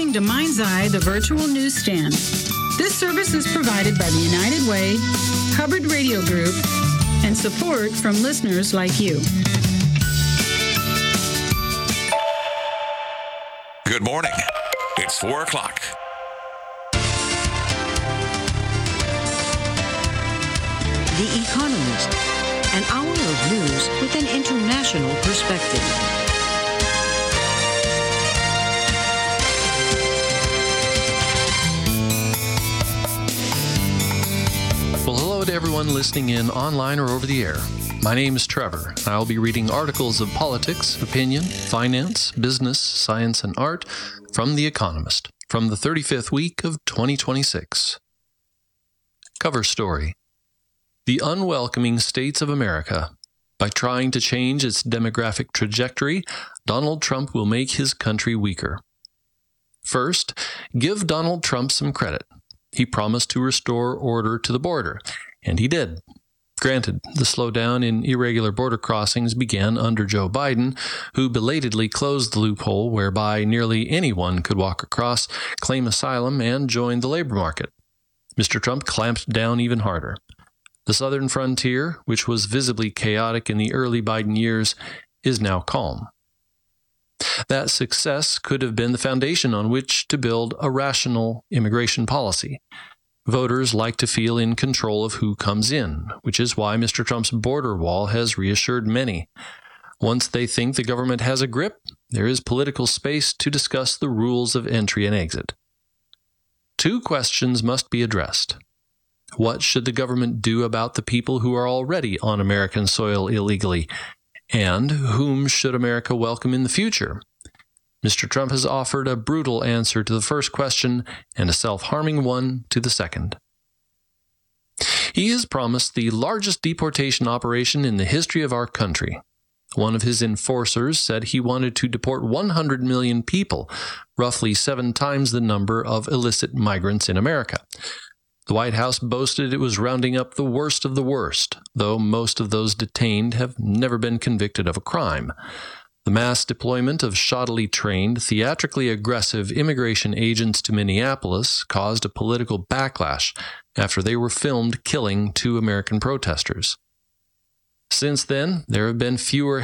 listening to Mind's Eye, the virtual newsstand. This service is provided by the United Way, Hubbard Radio Group, and support from listeners like you. Good morning. It's 4 o'clock. The Economist, an hour of news with an international perspective. Well, hello to everyone listening in online or over the air. My name is Trevor. I'll be reading articles of politics, opinion, finance, business, science, and art from The Economist from the 35th week of 2026. Cover story: The Unwelcoming States of America. By trying to change its demographic trajectory, Donald Trump will make his country weaker. First, give Donald Trump some credit. He promised to restore order to the border, and he did. Granted, the slowdown in irregular border crossings began under Joe Biden, who belatedly closed the loophole whereby nearly anyone could walk across, claim asylum, and join the labor market. Mr. Trump clamped down even harder. The southern frontier, which was visibly chaotic in the early Biden years, is now calm. That success could have been the foundation on which to build a rational immigration policy. Voters like to feel in control of who comes in, which is why Mr. Trump's border wall has reassured many. Once they think the government has a grip, there is political space to discuss the rules of entry and exit. Two questions must be addressed. What should the government do about the people who are already on American soil illegally? And whom should America welcome in the future? Mr. Trump has offered a brutal answer to the first question and a self-harming one to the second. He has promised the largest deportation operation in the history of our country. One of his enforcers said he wanted to deport 100 million people, roughly 7 times the number of illicit migrants in America. The White House boasted it was rounding up the worst of the worst, though most of those detained have never been convicted of a crime. The mass deployment of shoddily trained, theatrically aggressive immigration agents to Minneapolis caused a political backlash after they were filmed killing 2 American protesters. Since then, there have been fewer